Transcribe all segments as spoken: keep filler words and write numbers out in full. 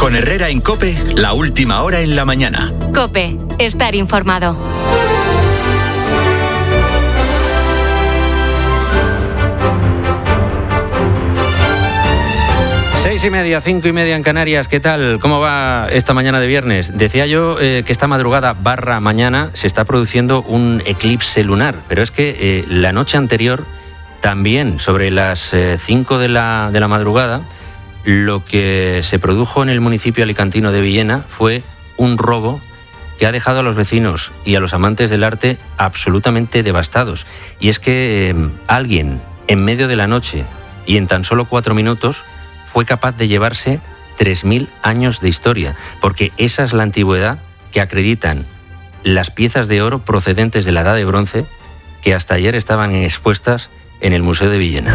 Con Herrera en COPE, la última hora en la mañana. COPE, estar informado. Seis y media, cinco y media en Canarias. ¿Qué tal? ¿Cómo va esta mañana de viernes? Decía yo eh, que esta madrugada barra mañana se está produciendo un eclipse lunar, pero es que eh, la noche anterior, también sobre las eh, cinco de la, de la madrugada, lo que se produjo en el municipio alicantino de Villena fue un robo que ha dejado a los vecinos y a los amantes del arte absolutamente devastados. Y es que eh, alguien en medio de la noche y en tan solo cuatro minutos fue capaz de llevarse tres mil años de historia, porque esa es la antigüedad que acreditan las piezas de oro procedentes de la Edad de Bronce que hasta ayer estaban expuestas en el Museo de Villena.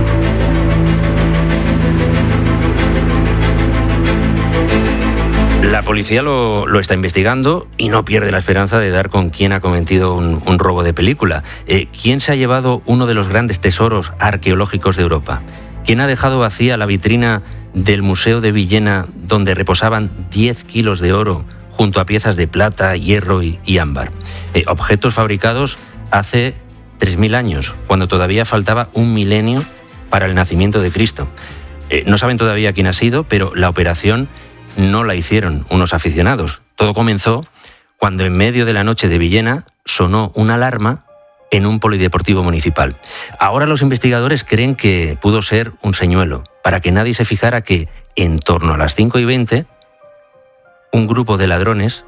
La policía lo, lo está investigando y no pierde la esperanza de dar con quién ha cometido un, un robo de película. Eh, ¿Quién se ha llevado uno de los grandes tesoros arqueológicos de Europa? ¿Quién ha dejado vacía la vitrina del Museo de Villena, donde reposaban diez kilos de oro junto a piezas de plata, hierro y, y ámbar? Eh, objetos fabricados hace tres mil años, cuando todavía faltaba un milenio para el nacimiento de Cristo. Eh, no saben todavía quién ha sido, pero la operación no la hicieron unos aficionados. Todo comenzó cuando en medio de la noche de Villena sonó una alarma en un polideportivo municipal. Ahora los investigadores creen que pudo ser un señuelo, para que nadie se fijara que en torno a las cinco y veinte un grupo de ladrones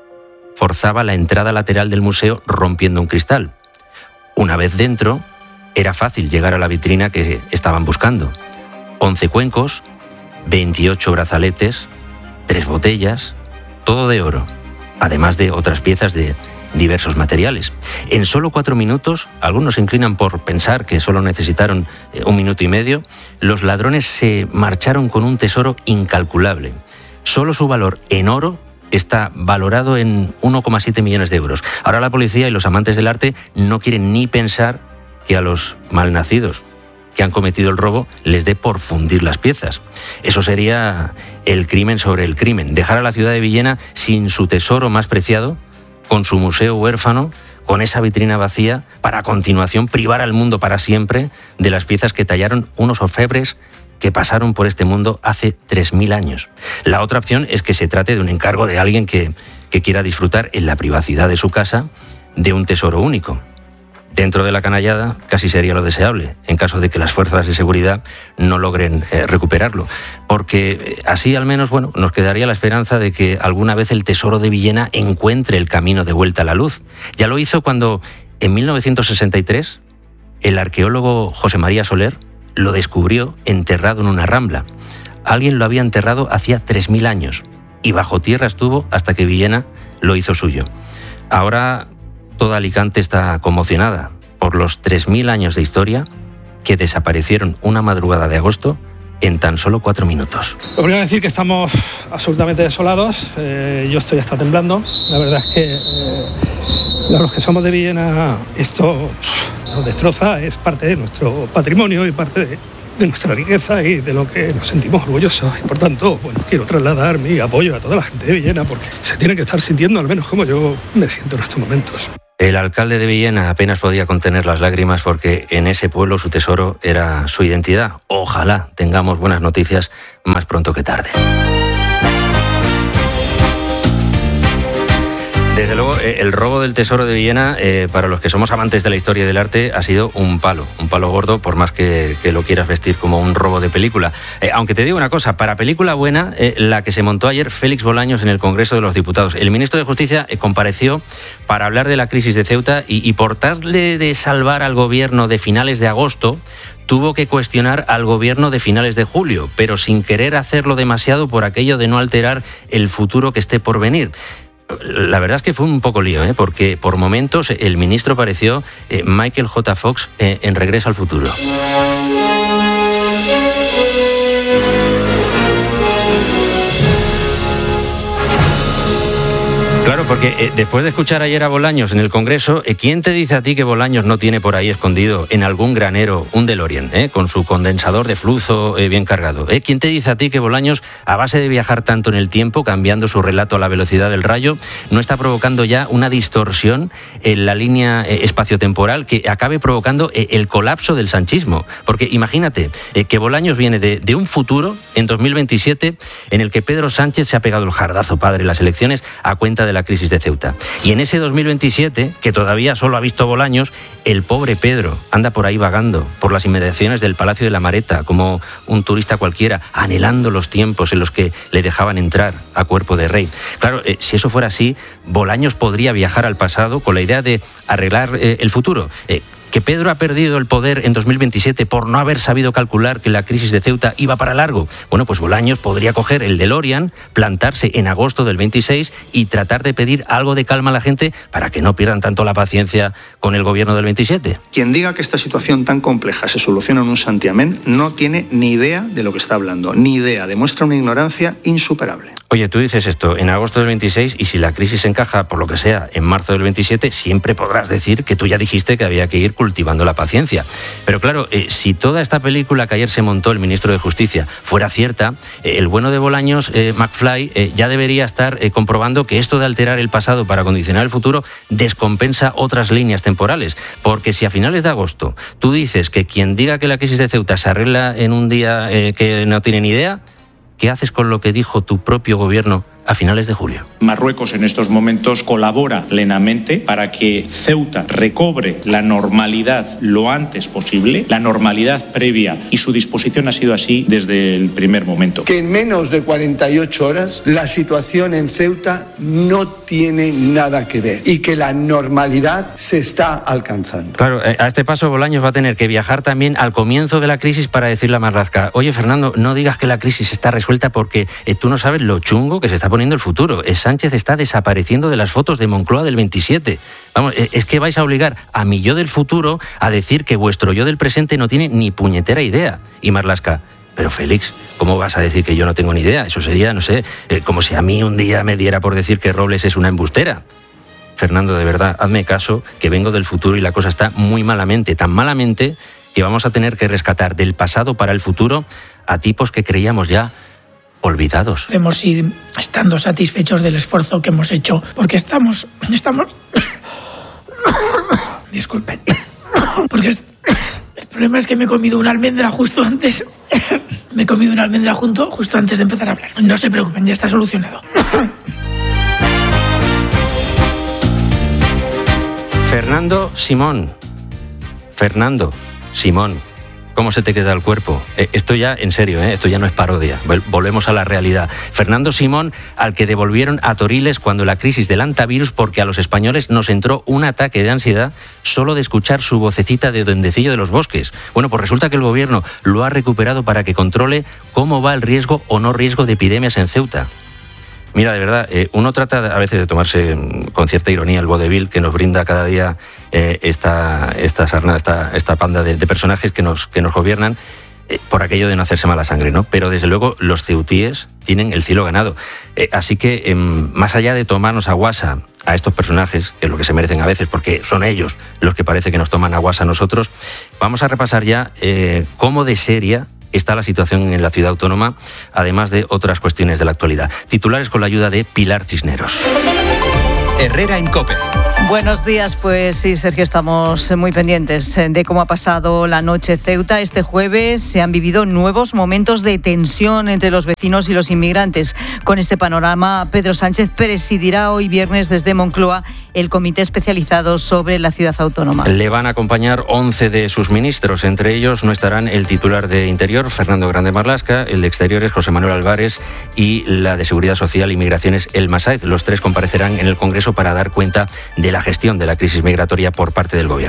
forzaba la entrada lateral del museo rompiendo un cristal. Una vez dentro, era fácil llegar a la vitrina que estaban buscando. once cuencos, veintiocho brazaletes, tres botellas, todo de oro, además de otras piezas de diversos materiales. En solo cuatro minutos, algunos se inclinan por pensar que solo necesitaron un minuto y medio, los ladrones se marcharon con un tesoro incalculable. Solo su valor en oro está valorado en uno coma siete millones de euros. Ahora la policía y los amantes del arte no quieren ni pensar que a los malnacidos que han cometido el robo les dé por fundir las piezas. Eso sería el crimen sobre el crimen, dejar a la ciudad de Villena sin su tesoro más preciado, con su museo huérfano, con esa vitrina vacía, para a continuación privar al mundo para siempre de las piezas que tallaron unos orfebres que pasaron por este mundo hace tres mil años. La otra opción es que se trate de un encargo de alguien que, que quiera disfrutar en la privacidad de su casa de un tesoro único. Dentro de la canallada casi sería lo deseable, en caso de que las fuerzas de seguridad no logren eh, recuperarlo. Porque así al menos, bueno, nos quedaría la esperanza de que alguna vez el tesoro de Villena encuentre el camino de vuelta a la luz. Ya lo hizo cuando, en mil novecientos sesenta y tres, el arqueólogo José María Soler lo descubrió enterrado en una rambla. Alguien lo había enterrado hacía tres mil años y bajo tierra estuvo hasta que Villena lo hizo suyo. Ahora toda Alicante está conmocionada por los tres mil años de historia que desaparecieron una madrugada de agosto en tan solo cuatro minutos. Lo primero es decir que estamos absolutamente desolados. Eh, yo estoy hasta temblando. La verdad es que eh, los que somos de Villena, esto nos destroza, es parte de nuestro patrimonio y parte de, de nuestra riqueza y de lo que nos sentimos orgullosos. Y por tanto, bueno, quiero trasladar mi apoyo a toda la gente de Villena porque se tiene que estar sintiendo al menos como yo me siento en estos momentos. El alcalde de Villena apenas podía contener las lágrimas porque en ese pueblo su tesoro era su identidad. Ojalá tengamos buenas noticias más pronto que tarde. Desde luego, el robo del tesoro de Villena, eh, para los que somos amantes de la historia y del arte, ha sido un palo, un palo gordo, por más que, que lo quieras vestir como un robo de película. Eh, aunque te digo una cosa, para película buena, eh, la que se montó ayer Félix Bolaños en el Congreso de los Diputados. El ministro de Justicia eh, compareció para hablar de la crisis de Ceuta y, y por darle de salvar al gobierno de finales de agosto, tuvo que cuestionar al gobierno de finales de julio, pero sin querer hacerlo demasiado por aquello de no alterar el futuro que esté por venir. La verdad es que fue un poco lío, ¿eh? Porque por momentos el ministro pareció eh, Michael J. Fox eh, en Regreso al Futuro. Claro porque eh, después de escuchar ayer a Bolaños en el Congreso, eh, ¿quién te dice a ti que Bolaños no tiene por ahí escondido en algún granero un DeLorean, eh, con su condensador de flujo eh, bien cargado? Eh? ¿Quién te dice a ti que Bolaños, a base de viajar tanto en el tiempo, cambiando su relato a la velocidad del rayo, no está provocando ya una distorsión en la línea eh, espaciotemporal que acabe provocando eh, el colapso del sanchismo? Porque imagínate eh, que Bolaños viene de, de un futuro en dos mil veintisiete en el que Pedro Sánchez se ha pegado el jardazo padre en las elecciones a cuenta de la crisis de Ceuta. Y en ese dos mil veintisiete, que todavía solo ha visto Bolaños, el pobre Pedro anda por ahí vagando por las inmediaciones del Palacio de la Mareta como un turista cualquiera, anhelando los tiempos en los que le dejaban entrar a cuerpo de rey. Claro, eh, si eso fuera así, Bolaños podría viajar al pasado con la idea de arreglar eh, el futuro. Eh, ¿Que Pedro ha perdido el poder en dos mil veintisiete por no haber sabido calcular que la crisis de Ceuta iba para largo? Bueno, pues Bolaños podría coger el DeLorean, plantarse en agosto del veintiséis y tratar de pedir algo de calma a la gente para que no pierdan tanto la paciencia con el gobierno del veintisiete. Quien diga que esta situación tan compleja se soluciona en un santiamén no tiene ni idea de lo que está hablando, ni idea, demuestra una ignorancia insuperable. Oye, tú dices esto en agosto del veintiséis y si la crisis encaja, por lo que sea, en marzo del veintisiete, siempre podrás decir que tú ya dijiste que había que ir cultivando la paciencia. Pero claro, eh, si toda esta película que ayer se montó el ministro de Justicia fuera cierta, eh, el bueno de Bolaños, eh, McFly, eh, ya debería estar eh, comprobando que esto de alterar el pasado para condicionar el futuro descompensa otras líneas temporales. Porque si a finales de agosto tú dices que quien diga que la crisis de Ceuta se arregla en un día eh, que no tiene ni idea, ¿qué haces con lo que dijo tu propio gobierno a finales de julio? Marruecos en estos momentos colabora plenamente para que Ceuta recobre la normalidad lo antes posible, la normalidad previa, y su disposición ha sido así desde el primer momento. Que en menos de cuarenta y ocho horas la situación en Ceuta no tiene nada que ver y que la normalidad se está alcanzando. Claro, a este paso Bolaños va a tener que viajar también al comienzo de la crisis para decirle a Marlaska: oye, Fernando, no digas que la crisis está resuelta porque eh, tú no sabes lo chungo que se está poniendo el futuro. Sánchez está desapareciendo de las fotos de Moncloa del veintisiete. Vamos, es que vais a obligar a mi yo del futuro a decir que vuestro yo del presente no tiene ni puñetera idea. Y Marlaska: pero Félix, ¿cómo vas a decir que yo no tengo ni idea? Eso sería, no sé, eh, como si a mí un día me diera por decir que Robles es una embustera. Fernando, de verdad, hazme caso, que vengo del futuro y la cosa está muy malamente, tan malamente que vamos a tener que rescatar del pasado para el futuro a tipos que creíamos ya olvidados. Debemos ir estando satisfechos del esfuerzo que hemos hecho, porque estamos... estamos... Disculpen. Porque es... el problema es que me he comido una almendra justo antes... me he comido una almendra junto, justo antes de empezar a hablar. No se preocupen, ya está solucionado. Fernando Simón. Fernando Simón. ¿Cómo se te queda el cuerpo? Eh, esto ya, en serio, eh, esto ya no es parodia. Volvemos a la realidad. Fernando Simón, al que devolvieron a Toriles cuando la crisis del antivirus, porque a los españoles nos entró un ataque de ansiedad solo de escuchar su vocecita de duendecillo de los bosques. Bueno, pues resulta que el gobierno lo ha recuperado para que controle cómo va el riesgo o no riesgo de epidemias en Ceuta. Mira, de verdad, eh, uno trata a veces de tomarse con cierta ironía el vodevil que nos brinda cada día eh, esta, esta sarna, esta, esta panda de, de personajes que nos, que nos gobiernan, eh, por aquello de no hacerse mala sangre, ¿no? Pero desde luego los ceutíes tienen el cielo ganado. Eh, así que, eh, más allá de tomarnos a guasa a estos personajes, que es lo que se merecen a veces, porque son ellos los que parece que nos toman a guasa a nosotros, vamos a repasar ya eh, cómo de seria está la situación en la ciudad autónoma, además de otras cuestiones de la actualidad. Titulares con la ayuda de Pilar Cisneros. Herrera en COPE. Buenos días, pues sí, Sergio, estamos muy pendientes de cómo ha pasado la noche Ceuta. Este jueves se han vivido nuevos momentos de tensión entre los vecinos y los inmigrantes. Con este panorama, Pedro Sánchez presidirá hoy viernes desde Moncloa el comité especializado sobre la ciudad autónoma. Le van a acompañar once de sus ministros. Entre ellos no estarán el titular de Interior, Fernando Grande Marlaska, el de Exteriores, José Manuel Álvarez, y la de Seguridad Social y Migraciones, Elma Sáez. Los tres comparecerán en el Congreso para dar cuenta de la gestión de la crisis migratoria por parte del Gobierno.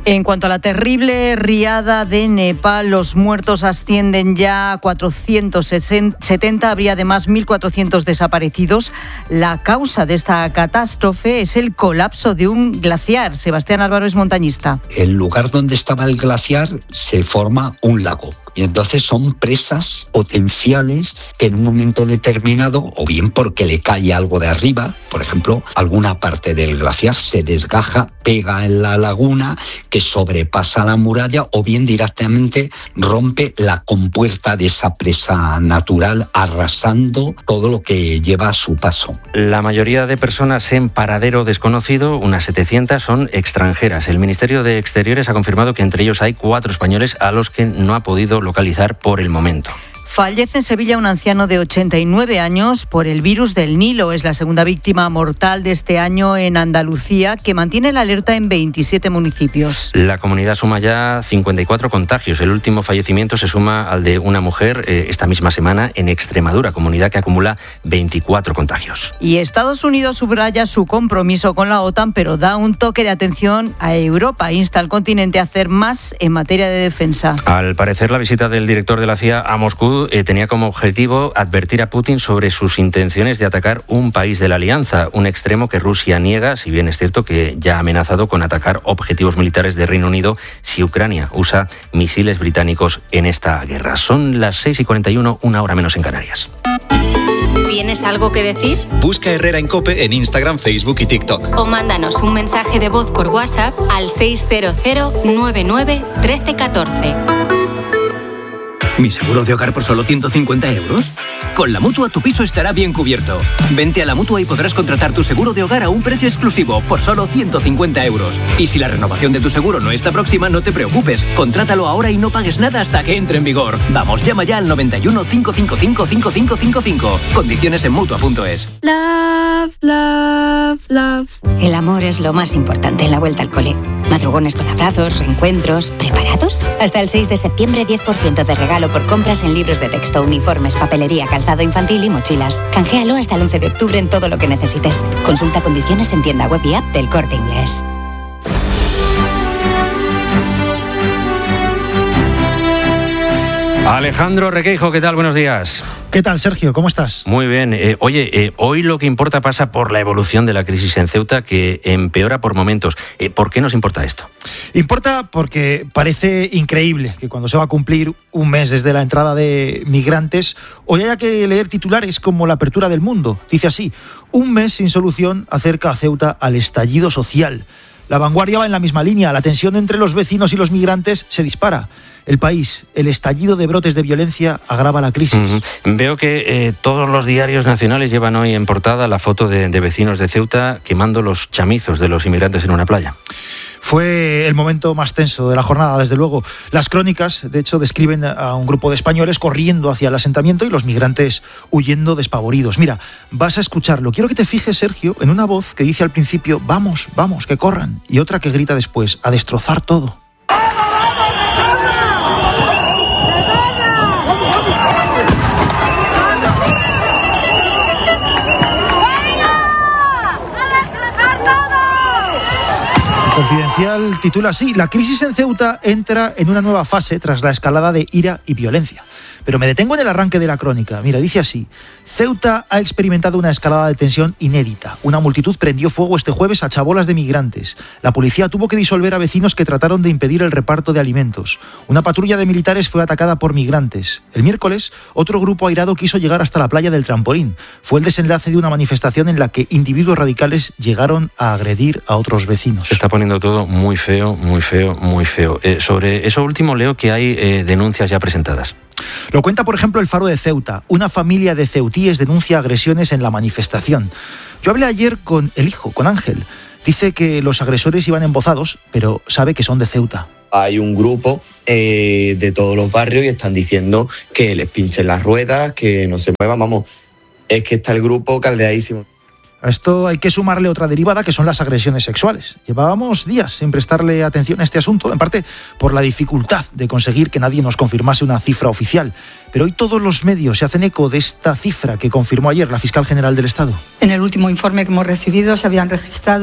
En cuanto a la terrible riada de Nepal, los muertos ascienden ya a cuatrocientos setenta, habría además mil cuatrocientos desaparecidos. La causa de esta catástrofe es el colapso de un glaciar. Sebastián Álvaro es montañista. El lugar donde estaba el glaciar se forma un lago. Y entonces son presas potenciales que en un momento determinado, o bien porque le cae algo de arriba, por ejemplo, alguna parte del glaciar se desgaja, pega en la laguna que sobrepasa la muralla, o bien directamente rompe la compuerta de esa presa natural, arrasando todo lo que lleva a su paso. La mayoría de personas en paradero desconocido, unas setecientas, son extranjeras. El Ministerio de Exteriores ha confirmado que entre ellos hay cuatro españoles a los que no ha podido localizar por el momento. Fallece en Sevilla un anciano de ochenta y nueve años por el virus del Nilo. Es la segunda víctima mortal de este año en Andalucía, que mantiene la alerta en veintisiete municipios. La comunidad suma ya cincuenta y cuatro contagios. El último fallecimiento se suma al de una mujer eh, esta misma semana en Extremadura, comunidad que acumula veinticuatro contagios. Y Estados Unidos subraya su compromiso con la OTAN, pero da un toque de atención a Europa. Insta al continente a hacer más en materia de defensa. Al parecer, la visita del director de la C I A a Moscú Eh, tenía como objetivo advertir a Putin sobre sus intenciones de atacar un país de la alianza, un extremo que Rusia niega, si bien es cierto que ya ha amenazado con atacar objetivos militares de Reino Unido si Ucrania usa misiles británicos en esta guerra. Son las seis y cuarenta y uno, una hora menos en Canarias. ¿Tienes algo que decir? Busca Herrera en COPE en Instagram, Facebook y TikTok. O mándanos un mensaje de voz por WhatsApp al seis cero cero nueve nueve uno tres uno cuatro. ¿Mi seguro de hogar por solo ciento cincuenta euros? Con la Mutua tu piso estará bien cubierto. Vente a la Mutua y podrás contratar tu seguro de hogar a un precio exclusivo por solo ciento cincuenta euros. Y si la renovación de tu seguro no está próxima, no te preocupes. Contrátalo ahora y no pagues nada hasta que entre en vigor. Vamos, llama ya al noventa y uno, cinco cinco cinco, cinco cinco cinco cinco. Condiciones en Mutua punto es. Love, love, love. El amor es lo más importante en la vuelta al cole. Madrugones con abrazos, reencuentros, ¿preparados? Hasta el seis de septiembre, diez por ciento de regalo por compras en libros de texto, uniformes, papelería, calzado infantil y mochilas. Canjealo hasta el once de octubre en todo lo que necesites. Consulta condiciones en tienda web y app del Corte Inglés. Alejandro Requeijo, ¿qué tal? Buenos días. ¿Qué tal, Sergio? ¿Cómo estás? Muy bien. Eh, oye, eh, hoy lo que importa pasa por la evolución de la crisis en Ceuta, que empeora por momentos. Eh, ¿Por qué nos importa esto? Importa porque parece increíble que cuando se va a cumplir un mes desde la entrada de migrantes, hoy haya que leer titulares como La apertura del mundo. Dice así: un mes sin solución acerca a Ceuta al estallido social. La Vanguardia va en la misma línea. La tensión entre los vecinos y los migrantes se dispara. El País, el estallido de brotes de violencia agrava la crisis. Uh-huh. Veo que eh, todos los diarios nacionales llevan hoy en portada la foto de, de vecinos de Ceuta quemando los chamizos de los inmigrantes en una playa. Fue el momento más tenso de la jornada, desde luego. Las crónicas, de hecho, describen a un grupo de españoles corriendo hacia el asentamiento y los migrantes huyendo despavoridos. Mira, vas a escucharlo. Quiero que te fijes, Sergio, en una voz que dice al principio: vamos, vamos, que corran, y otra que grita después: a destrozar todo. Confidencial titula así: la crisis en Ceuta entra en una nueva fase tras la escalada de ira y violencia. Pero me detengo en el arranque de la crónica. Mira, dice así: Ceuta ha experimentado una escalada de tensión inédita. Una multitud prendió fuego este jueves a chabolas de migrantes. La policía tuvo que disolver a vecinos que trataron de impedir el reparto de alimentos. Una patrulla de militares fue atacada por migrantes. El miércoles, otro grupo airado quiso llegar hasta la playa del Trampolín. Fue el desenlace de una manifestación en la que individuos radicales llegaron a agredir a otros vecinos. Se está poniendo todo muy feo, muy feo, muy feo. Eh, sobre eso último leo que hay eh, denuncias ya presentadas. Lo cuenta, por ejemplo, el Faro de Ceuta. Una familia de ceutíes denuncia agresiones en la manifestación. Yo hablé ayer con el hijo, con Ángel. Dice que los agresores iban embozados, pero sabe que son de Ceuta. Hay un grupo eh, de todos los barrios y están diciendo que les pinchen las ruedas, que no se muevan. Vamos, es que está el grupo caldeadísimo. A esto hay que sumarle otra derivada, que son las agresiones sexuales. Llevábamos días sin prestarle atención a este asunto, en parte por la dificultad de conseguir que nadie nos confirmase una cifra oficial. Pero hoy todos los medios se hacen eco de esta cifra que confirmó ayer la fiscal general del Estado. En el último informe que hemos recibido se habían registrado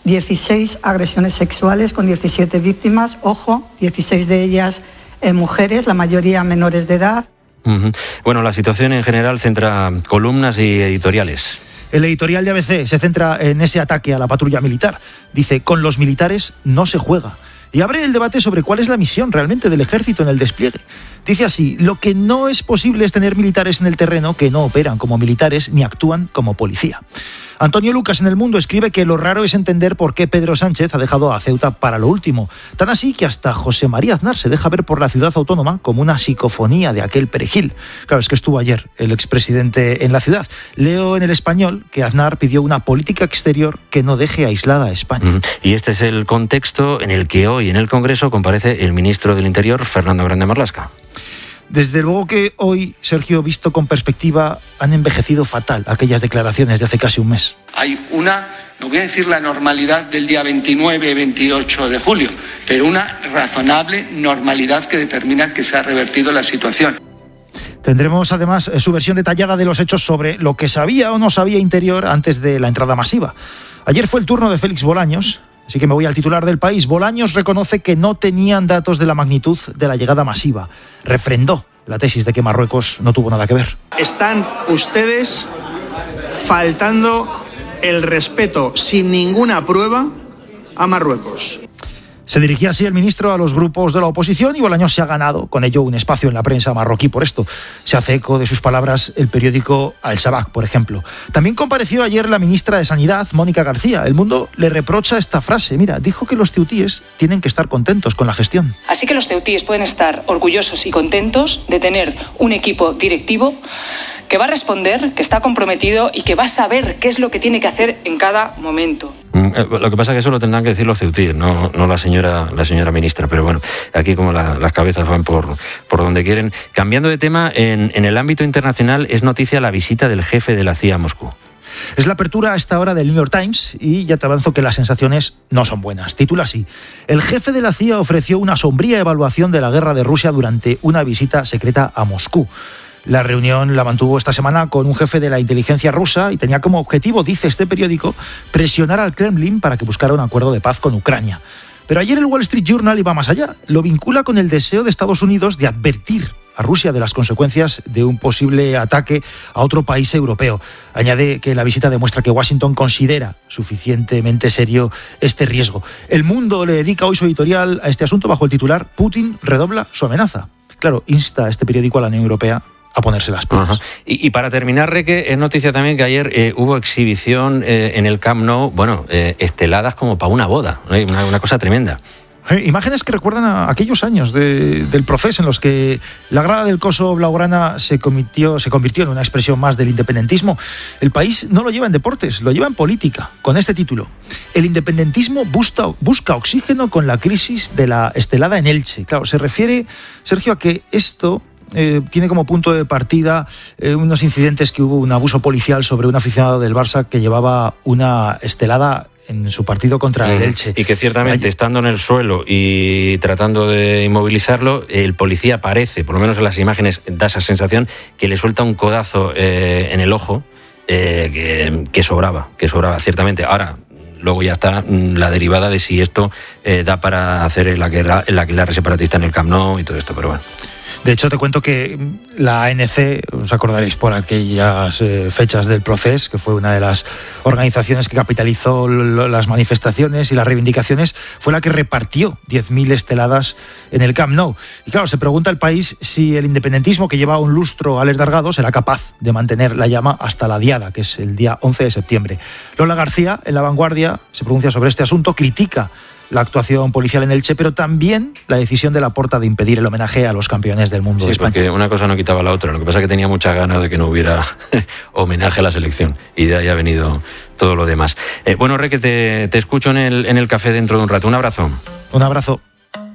dieciséis agresiones sexuales con diecisiete víctimas, ojo, dieciséis de ellas eh, mujeres, la mayoría menores de edad. Uh-huh. Bueno, la situación en general centra columnas y editoriales. El editorial de A B C se centra en ese ataque a la patrulla militar. Dice, con los militares no se juega. Y abre el debate sobre cuál es la misión realmente del ejército en el despliegue. Dice así, lo que no es posible es tener militares en el terreno que no operan como militares ni actúan como policía. Antonio Lucas en El Mundo escribe que lo raro es entender por qué Pedro Sánchez ha dejado a Ceuta para lo último. Tan así que hasta José María Aznar se deja ver por la ciudad autónoma como una psicofonía de aquel perejil. Claro, es que estuvo ayer el expresidente en la ciudad. Leo en El Español que Aznar pidió una política exterior que no deje aislada a España. Mm. Y este es el contexto en el que hoy en el Congreso comparece el ministro del Interior, Fernando Grande Marlaska. Desde luego que hoy, Sergio, visto con perspectiva, han envejecido fatal aquellas declaraciones de hace casi un mes. Hay una, no voy a decir la normalidad del día veintinueve, veintiocho de julio, pero una razonable normalidad que determina que se ha revertido la situación. Tendremos además su versión detallada de los hechos sobre lo que sabía o no sabía Interior antes de la entrada masiva. Ayer fue el turno de Félix Bolaños. Así que me voy al titular del País. Bolaños reconoce que no tenían datos de la magnitud de la llegada masiva. Refrendó la tesis de que Marruecos no tuvo nada que ver. Están ustedes faltando el respeto sin ninguna prueba a Marruecos. Se dirigía así el ministro a los grupos de la oposición y Bolaños se ha ganado con ello un espacio en la prensa marroquí por esto. Se hace eco de sus palabras el periódico Al Sabah, por ejemplo. También compareció ayer la ministra de Sanidad, Mónica García. El Mundo le reprocha esta frase. Mira, dijo que los ceutíes tienen que estar contentos con la gestión. Así que los ceutíes pueden estar orgullosos y contentos de tener un equipo directivo que va a responder, que está comprometido y que va a saber qué es lo que tiene que hacer en cada momento. Lo que pasa es que eso lo tendrán que decir los ceutíes, no, no la señora la señora ministra, pero bueno, aquí como la, las cabezas van por, por donde quieren. Cambiando de tema, en, en el ámbito internacional es noticia la visita del jefe de la C I A a Moscú. Es la apertura a esta hora del New York Times y ya te avanzo que las sensaciones no son buenas. Titula así: el jefe de la C I A ofreció una sombría evaluación de la guerra de Rusia durante una visita secreta a Moscú. La reunión la mantuvo esta semana con un jefe de la inteligencia rusa y tenía como objetivo, dice este periódico, presionar al Kremlin para que buscara un acuerdo de paz con Ucrania. Pero ayer el Wall Street Journal iba más allá. Lo vincula con el deseo de Estados Unidos de advertir a Rusia de las consecuencias de un posible ataque a otro país europeo. Añade que la visita demuestra que Washington considera suficientemente serio este riesgo. El Mundo le dedica hoy su editorial a este asunto bajo el titular «Putin redobla su amenaza». Claro, insta a este periódico a la Unión Europea a ponerse las pilas. Y, y para terminar, Reque, es noticia también que ayer eh, hubo exhibición eh, en el Camp Nou, bueno, eh, esteladas como para una boda, ¿eh? una, una cosa tremenda. Eh, imágenes que recuerdan a aquellos años de, del proceso en los que la grada del coso blaugrana se convirtió, se convirtió en una expresión más del independentismo. El país no lo lleva en deportes, lo lleva en política, con este título: el independentismo busca, busca oxígeno con la crisis de la estelada en Elche. Claro, se refiere, Sergio, a que esto Eh, tiene como punto de partida eh, unos incidentes que hubo, un abuso policial sobre un aficionado del Barça que llevaba una estelada en su partido contra el Elche. Y que ciertamente, estando en el suelo y tratando de inmovilizarlo, el policía parece, por lo menos en las imágenes da esa sensación, que le suelta un codazo eh, en el ojo eh, que, que sobraba, que sobraba, ciertamente. Ahora, luego ya está la derivada de si esto eh, da para hacer el aquelarre separatista en el Camp Nou y todo esto, pero bueno. De hecho, te cuento que la A N C, os acordaréis por aquellas eh, fechas del proceso, que fue una de las organizaciones que capitalizó lo, las manifestaciones y las reivindicaciones, fue la que repartió diez mil esteladas en el Camp Nou. Y claro, se pregunta el país si el independentismo, que lleva un lustro alargado, será capaz de mantener la llama hasta la diada, que es el día once de septiembre. Lola García, en La Vanguardia, se pronuncia sobre este asunto, critica la actuación policial en Elche, pero también la decisión de Laporta de impedir el homenaje a los campeones del mundo sí, de España. Porque una cosa no quitaba la otra. Lo que pasa es que tenía muchas ganas de que no hubiera homenaje a la selección. Y de ahí ha venido todo lo demás. Eh, bueno, Reque, te, te escucho en el, en el café dentro de un rato. Un abrazo. Un abrazo.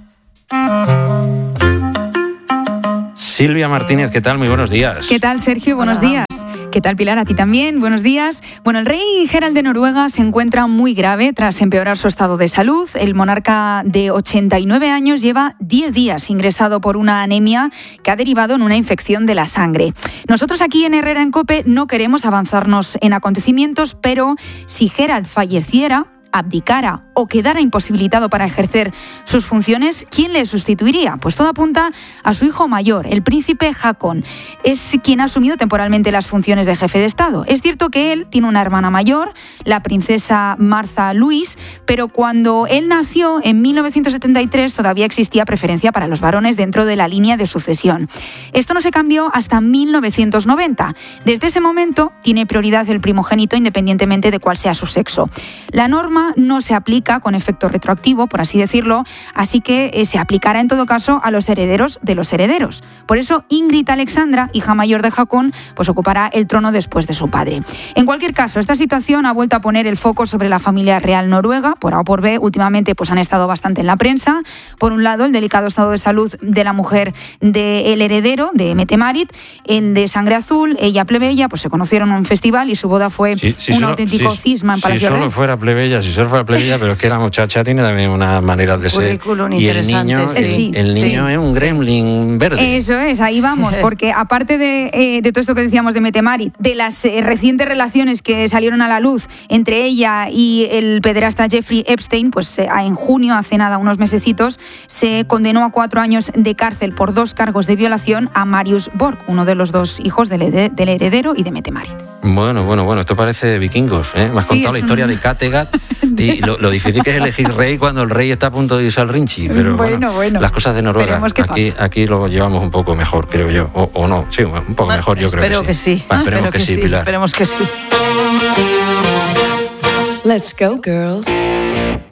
Silvia Martínez, ¿qué tal? Muy buenos días. ¿Qué tal, Sergio? Buenos días. ¿Qué tal, Pilar? A ti también. Buenos días. Bueno, el rey Gerald de Noruega se encuentra muy grave tras empeorar su estado de salud. El monarca de ochenta y nueve años lleva diez días ingresado por una anemia que ha derivado en una infección de la sangre. Nosotros aquí en Herrera en COPE no queremos avanzarnos en acontecimientos, pero si Gerald falleciera, abdicara o quedara imposibilitado para ejercer sus funciones, ¿quién le sustituiría? Pues todo apunta a su hijo mayor, el príncipe Haakon. Es quien ha asumido temporalmente las funciones de jefe de Estado. Es cierto que él tiene una hermana mayor, la princesa Martha Louise, pero cuando él nació en mil novecientos setenta y tres todavía existía preferencia para los varones dentro de la línea de sucesión. Esto no se cambió hasta mil novecientos noventa. Desde ese momento tiene prioridad el primogénito independientemente de cuál sea su sexo. La norma no se aplica con efecto retroactivo, por así decirlo, así que eh, se aplicará en todo caso a los herederos de los herederos. Por eso Ingrid Alexandra, hija mayor de Haakon, pues ocupará el trono después de su padre. En cualquier caso, esta situación ha vuelto a poner el foco sobre la familia real noruega. Por A o por B, últimamente pues han estado bastante en la prensa. Por un lado, el delicado estado de salud de la mujer del heredero, de Mette-Marit, el de sangre azul, ella plebeya, pues se conocieron en un festival y su boda fue sí, sí, un solo, auténtico sí, cisma en Palacio Si solo Real. fuera plebeya, si solo fuera plebeya, pero es que la muchacha tiene también unas maneras de ser. Y el niño, sí. Sí, el niño sí, es un gremlin verde. Eso es, ahí vamos, porque aparte de, eh, de todo esto que decíamos de Mette-Marit, de las eh, recientes relaciones que salieron a la luz entre ella y el pederasta Jeffrey Epstein, pues eh, en junio, hace nada, unos mesecitos, se condenó a cuatro años de cárcel por dos cargos de violación a Marius Borg, uno de los dos hijos del, hered- del heredero y de Mette-Marit. Bueno, bueno, bueno, esto parece vikingos, ¿eh? Me has Sí, contado la es historia un- de Kattegat y lo, lo difícil que es elegir rey cuando el rey está a punto de irse al Rinchi. Pero bueno, Bueno, bueno. las cosas de Noruega, Veremos qué aquí, pasa. aquí lo llevamos un poco mejor, creo yo. O, o no, sí, un poco mejor, yo creo Espero que que sí. sí. Va, esperemos Espero que, sí, Pilar. Esperemos que sí. Let's go, girls.